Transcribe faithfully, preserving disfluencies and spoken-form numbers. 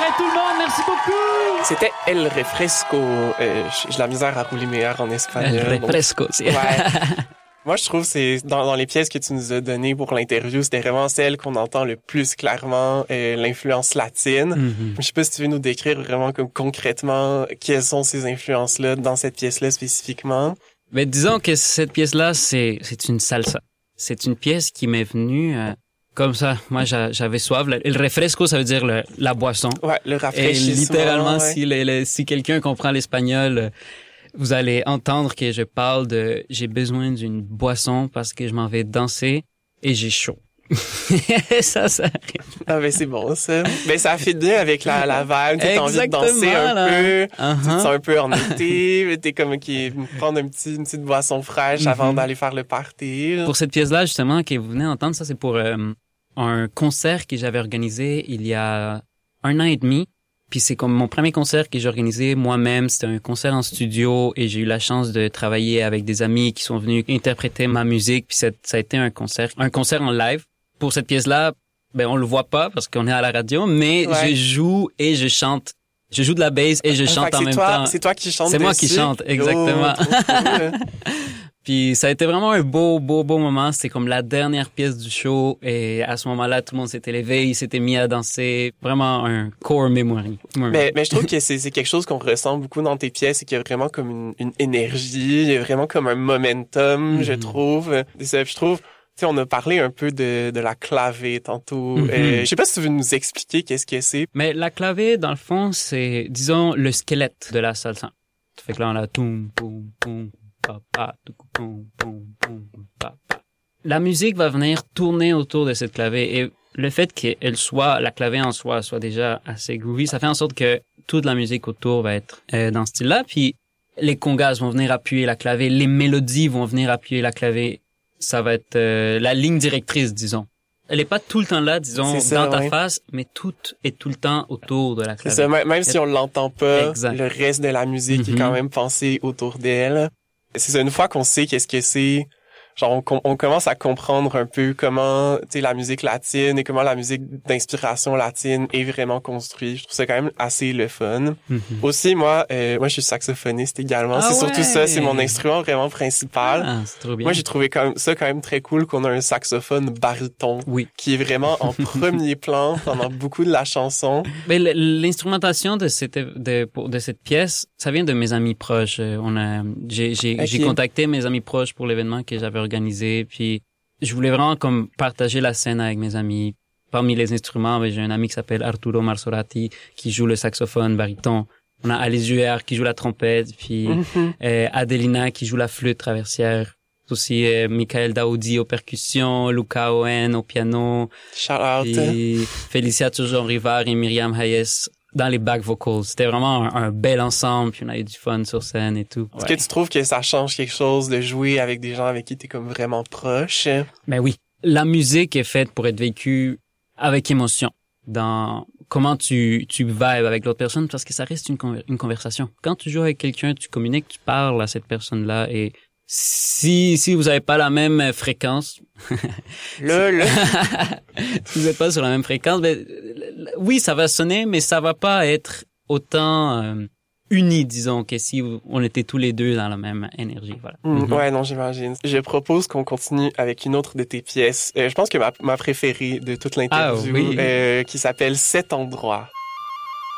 tout le monde, merci beaucoup. C'était El Refresco. Euh, j'ai la misère à rouler mes R en espagnol. El Refresco, donc... c'est... Ouais. Moi, je trouve que c'est dans, dans les pièces que tu nous as données pour l'interview, c'était vraiment celle qu'on entend le plus clairement, euh, l'influence latine. Mm-hmm. Je sais pas si tu veux nous décrire vraiment comme concrètement quelles sont ces influences-là dans cette pièce-là spécifiquement. Mais disons que cette pièce-là, c'est c'est une salsa. C'est une pièce qui m'est venue euh, comme ça. Moi, j'a, j'avais soif. Le, le refresco, ça veut dire le, la boisson. Ouais, le rafraîchissement. Et littéralement, ouais. si, le, le, si quelqu'un comprend l'espagnol, vous allez entendre que je parle de j'ai besoin d'une boisson parce que je m'en vais danser et j'ai chaud. ça, ça arrive. Ah, ben, c'est bon, ça. Ben, ça fait bien avec la, la vibe. T'as envie de danser un là. peu. Uh-huh. Tu te sens un peu en été. T'es comme, qui prendre un petit, une petite boisson fraîche mm-hmm. avant d'aller faire le party. Pour cette pièce-là, justement, que vous venez d'entendre, ça, c'est pour euh, un concert que j'avais organisé il y a un an et demi. Puis c'est comme mon premier concert que j'ai organisé moi-même. C'était un concert en studio et j'ai eu la chance de travailler avec des amis qui sont venus interpréter ma musique. Puis ça, ça a été un concert, un concert en live. Pour cette pièce-là, ben on le voit pas parce qu'on est à la radio, mais ouais. je joue et je chante. Je joue de la bass et je chante fait en même toi, temps. C'est toi qui chantes. C'est dessus. moi qui chante, exactement. Oh, cool. Puis ça a été vraiment un beau, beau, beau moment. C'était comme la dernière pièce du show et à ce moment-là, tout le monde s'était levé, il s'était mis à danser. Vraiment un core memory. Mais, mais je trouve que c'est, c'est quelque chose qu'on ressent beaucoup dans tes pièces, c'est qu'il y a vraiment comme une, une énergie, il y a vraiment comme un momentum, mm-hmm. je trouve. Je trouve, tu sais, on a parlé un peu de, de la clave tantôt. Mm-hmm. Euh, je sais pas si tu veux nous expliquer qu'est-ce que c'est. Mais la clave, dans le fond, c'est, disons, le squelette de la salsa. Ça fait que là, on a toum, poum, poum. La musique va venir tourner autour de cette clave et le fait qu'elle soit, la clave en soi, soit déjà assez groovy, ça fait en sorte que toute la musique autour va être euh, dans ce style-là. Puis les congas vont venir appuyer la clave, les mélodies vont venir appuyer la clave. Ça va être euh, la ligne directrice, disons. Elle est pas tout le temps là, disons, ça, dans ta ouais. face, mais tout est tout le temps autour de la clave. C'est ça, même, même si on l'entend pas, exact. Le reste de la musique mm-hmm. est quand même pensé autour d'elle. C'est ça, une fois qu'on sait qu'est-ce que c'est, genre on, on commence à comprendre un peu comment, tu sais, la musique latine et comment la musique d'inspiration latine est vraiment construite. Je trouve ça quand même assez le fun. Mm-hmm. Aussi, moi, euh, moi je suis saxophoniste également. Ah c'est ouais. surtout ça, c'est mon instrument vraiment principal. Ah, c'est trop bien. Moi, j'ai trouvé quand même, ça quand même très cool qu'on a un saxophone baryton, oui. qui est vraiment en premier plan pendant beaucoup de la chanson. Mais l'instrumentation de cette de de cette pièce, ça vient de mes amis proches. On a, j'ai j'ai okay. j'ai contacté mes amis proches pour l'événement que j'avais organisé, puis je voulais vraiment comme partager la scène avec mes amis. Parmi les instruments, j'ai un ami qui s'appelle Arturo Marsorati qui joue le saxophone baryton. On a Alice Juer qui joue la trompette, puis mm-hmm. euh, Adelina qui joue la flûte traversière. Aussi euh, Michael Daoudi aux percussions, Luca Owen au piano. Shout out. Puis Félicia Turgeon-Rivard et Myriam Hayes dans les back vocals. C'était vraiment un, un bel ensemble, puis on a eu du fun sur scène et tout. Est-ce ouais. que tu trouves que ça change quelque chose de jouer avec des gens avec qui t'es comme vraiment proche? Ben oui. La musique est faite pour être vécue avec émotion. Dans comment tu tu vibes avec l'autre personne, parce que ça reste une, une conversation. Quand tu joues avec quelqu'un, tu communiques, tu parles à cette personne-là et si si vous avez pas la même fréquence, le le si vous êtes pas sur la même fréquence, ben oui, ça va sonner, mais ça va pas être autant euh, uni, disons, que si on était tous les deux dans la même énergie. Voilà. Mmh, mm-hmm. Ouais, non, j'imagine. Je propose qu'on continue avec une autre de tes pièces. Euh, je pense que ma ma préférée de toute l'interview, ah, oui. euh, qui s'appelle Cet endroit.